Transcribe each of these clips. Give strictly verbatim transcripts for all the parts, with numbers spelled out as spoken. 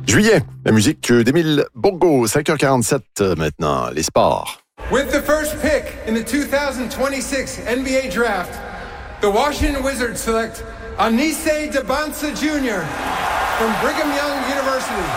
Juillet, la musique d'Émile Bourgault, cinq heures quarante-sept maintenant, les sports. With the first pick in the two thousand twenty-six N B A draft, the Washington Wizards select Anise Debonsa Junior from Brigham Young University.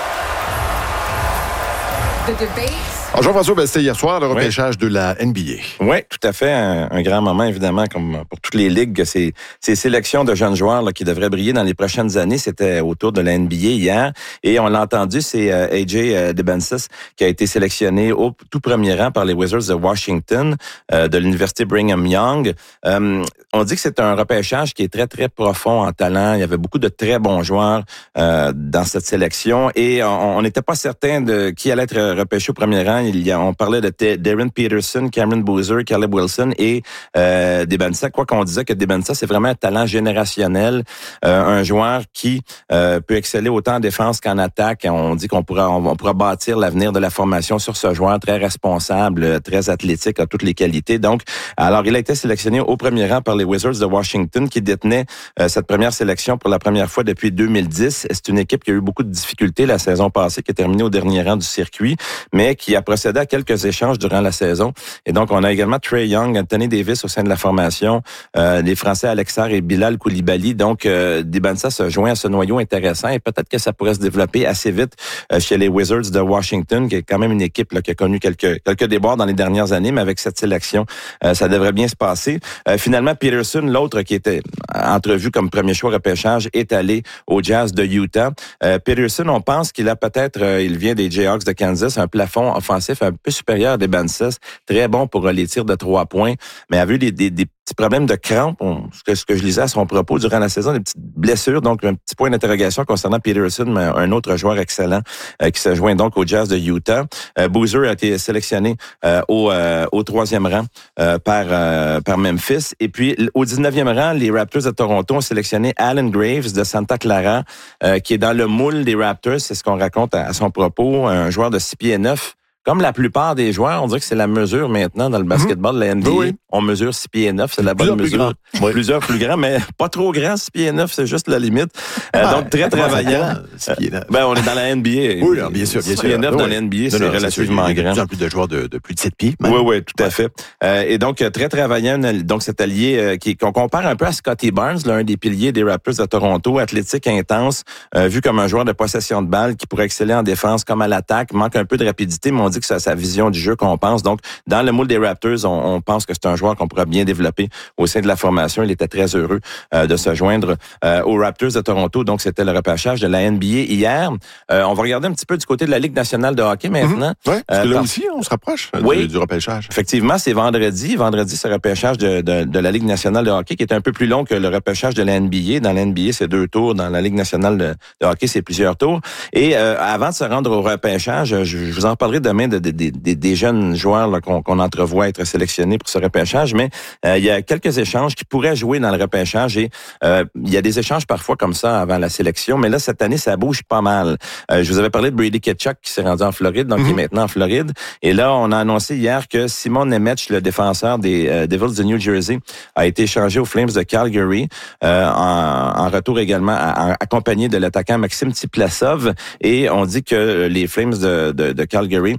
The debates. Alors Jean-François, ben, c'était hier soir le repêchage oui. de la N B A. Oui, tout à fait. Un, un grand moment, évidemment, comme pour toutes les ligues. Ces, ces sélections de jeunes joueurs là, qui devraient briller dans les prochaines années, c'était autour de la N B A hier. Et on l'a entendu, c'est euh, A J euh, Debonsa qui a été sélectionné au tout premier rang par les Wizards de Washington, euh, de l'Université Brigham Young. Euh, on dit que c'est un repêchage qui est très, très profond en talent. Il y avait beaucoup de très bons joueurs euh, dans cette sélection. Et on n'était pas certain de qui allait être repêché au premier rang. Il y a, on parlait de T- Darren Peterson, Cameron Boozer, Caleb Wilson et euh, Debonsa. Quoi qu'on disait que Debonsa, c'est vraiment un talent générationnel, euh, un joueur qui euh, peut exceller autant en défense qu'en attaque. On dit qu'on pourra, on, on pourra bâtir l'avenir de la formation sur ce joueur très responsable, très athlétique, a toutes les qualités. Donc, alors il a été sélectionné au premier rang par les Wizards de Washington qui détenaient euh, cette première sélection pour la première fois depuis deux mille dix. C'est une équipe qui a eu beaucoup de difficultés la saison passée, qui est terminée au dernier rang du circuit, mais qui a procédé à quelques échanges durant la saison. Et donc, on a également Trae Young, Anthony Davis au sein de la formation, euh, les Français Alex Sarr et Bilal Koulibaly. Donc, euh, Debonsa se joint à ce noyau intéressant et peut-être que ça pourrait se développer assez vite euh, chez les Wizards de Washington, qui est quand même une équipe là, qui a connu quelques quelques déboires dans les dernières années, mais avec cette sélection, euh, ça devrait bien se passer. Euh, finalement, Peterson, l'autre qui était entrevu comme premier choix repêchage, est allé au Jazz de Utah. Euh, Peterson, on pense qu'il a peut-être, euh, il vient des Jayhawks de Kansas, un plafond offensif un peu supérieur à Debonsa, très bon pour les tirs de trois points, mais a vu des, des, des petits problèmes de crampes, on, ce, que, ce que je lisais à son propos durant la saison, des petites blessures, donc un petit point d'interrogation concernant Peterson, mais un autre joueur excellent euh, qui se joint donc au Jazz de Utah. Euh, Boozer a été sélectionné euh, au, euh, au troisième rang euh, par, euh, par Memphis, et puis au dix-neuvième rang, les Raptors de Toronto ont sélectionné Alan Graves de Santa Clara, euh, qui est dans le moule des Raptors, c'est ce qu'on raconte à, à son propos, un joueur de six pieds neuf. Comme la plupart des joueurs, on dirait que c'est la mesure maintenant dans le basketball de la N B A. Oui. On mesure six pieds neuf, c'est la bonne Plusieurs mesure. Plus oui. Plusieurs plus grands, mais pas trop grands, six pieds neuf, c'est juste la limite. Euh, ah, donc très travaillant. six pieds neuf. Ben, on est dans la N B A. Oui, bien sûr, bien sûr. six pieds neuf dans la N B A, c'est non, relativement c'est grand. Il y a de plus en plus de joueurs de, de plus de sept pieds. Même. Oui, oui, tout à fait. Euh, et donc, très travaillant, donc cet allié euh, qui, qu'on compare un peu à Scottie Barnes, l'un des piliers des Raptors de Toronto, athlétique intense, euh, vu comme un joueur de possession de balle qui pourrait exceller en défense comme à l'attaque, manque un peu de rapidité, mais on dit que ça, sa vision du jeu qu'on pense. Donc, dans le moule des Raptors, on, on pense que c'est un joueur qu'on pourrait bien développer au sein de la formation. Il était très heureux euh, de se joindre euh, aux Raptors de Toronto. Donc, c'était le repêchage de la N B A hier. Euh, on va regarder un petit peu du côté de la Ligue nationale de hockey maintenant. Mm-hmm. Oui, parce que euh, là par... aussi, on se rapproche oui, du, du repêchage. Effectivement, c'est vendredi. Vendredi, c'est le repêchage de, de, de la Ligue nationale de hockey qui est un peu plus long que le repêchage de la N B A. Dans la N B A, c'est deux tours. Dans la Ligue nationale de, de hockey, c'est plusieurs tours. Et euh, avant de se rendre au repêchage, je, je vous en parlerai demain de, de, de, de, des jeunes joueurs là, qu'on, qu'on entrevoit être sélectionnés pour ce repêchage, mais euh, il y a quelques échanges qui pourraient jouer dans le repêchage et euh, il y a des échanges parfois comme ça avant la sélection, mais là, cette année, ça bouge pas mal. Euh, je vous avais parlé de Brady Tkachuk qui s'est rendu en Floride, donc mm-hmm. qui est maintenant en Floride. Et là, on a annoncé hier que Simon Nemec, le défenseur des euh, Devils de New Jersey, a été échangé aux Flames de Calgary, euh, en, en retour également à, à, accompagné de l'attaquant Maxime Tiplasov. Et on dit que les Flames de, de, de Calgary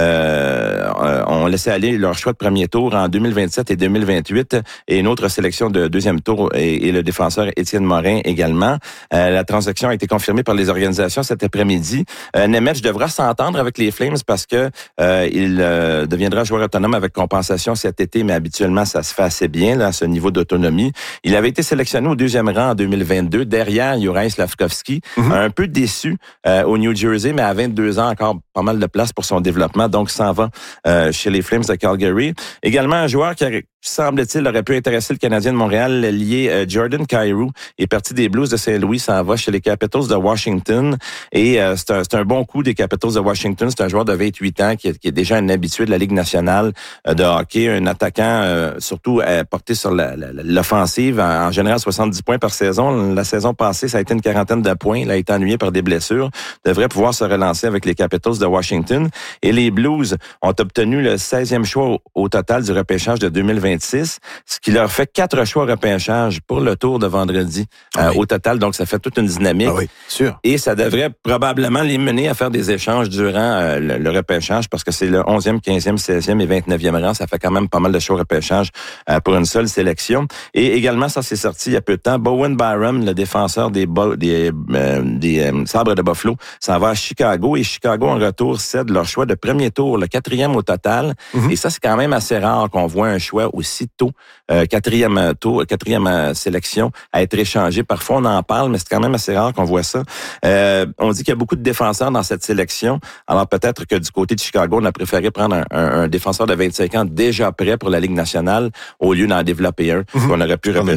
euh, ont laissé aller leur choix de premier tour en deux mille vingt-sept et deux mille vingt-huit et une autre sélection de deuxième tour et, et le défenseur Étienne Morin également. Euh, la transaction a été confirmée par les organisations cet après-midi. Euh, Nemec devra s'entendre avec les Flames parce que euh, il euh, deviendra joueur autonome avec compensation cet été, mais habituellement, ça se fait assez bien là, à ce niveau d'autonomie. Il avait été sélectionné au deuxième rang en deux mille vingt-deux, derrière Juraj Slafkovský, mm-hmm. un peu déçu euh, au New Jersey, mais à vingt-deux ans, encore pas mal de place pour son développement, donc s'en va euh, chez les Flames de Calgary. Également, un joueur qui, a, semble-t-il, aurait pu intéresser le Canadien de Montréal, lié euh, Jordan Kyrou, est parti des Blues de Saint-Louis, s'en va chez les Capitals de Washington. Et euh, c'est, un, c'est un bon coup des Capitals de Washington. C'est un joueur de vingt-huit ans qui est, qui est déjà un habitué de la Ligue nationale euh, de hockey, un attaquant euh, surtout euh, porté sur la, la, l'offensive, en, en général soixante-dix points par saison. La saison passée, ça a été une quarantaine de points. Il a été ennuyé par des blessures. Devrait pouvoir se relancer avec les Capitals de Washington. Et les Blues ont obtenu le seizième choix au, au total du repêchage de deux mille vingt vingt-six, ce qui leur fait quatre choix repêchage pour le tour de vendredi euh, oui. au total. Donc, ça fait toute une dynamique. Ah oui, sûr. Et ça devrait probablement les mener à faire des échanges durant euh, le, le repêchage parce que c'est le onzième, quinzième, seizième et vingt-neuvième rang. Ça fait quand même pas mal de choix repêchage euh, pour une seule sélection. Et également, ça s'est sorti il y a peu de temps, Bowen Byram, le défenseur des, bo- des, euh, des euh, Sabres de Buffalo, ça va à Chicago. Et Chicago, en retour, cède leur choix de premier tour, le quatrième au total. Mm-hmm. Et ça, c'est quand même assez rare qu'on voit un choix aussi tôt, euh, quatrième tour, quatrième euh, sélection, à être échangé. Parfois, on en parle, mais c'est quand même assez rare qu'on voit ça. Euh, on dit qu'il y a beaucoup de défenseurs dans cette sélection. Alors, peut-être que du côté de Chicago, on a préféré prendre un, un, un défenseur de vingt-cinq ans déjà prêt pour la Ligue nationale au lieu d'en développer un. Mm-hmm. On aurait pu repêcher